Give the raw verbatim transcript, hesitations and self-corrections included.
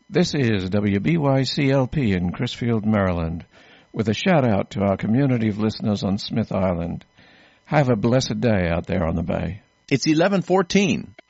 This is W B Y C L P in Crisfield, Maryland, with a shout-out to our community of listeners on Smith Island. Have a blessed day out there on the bay. It's eleven fourteen.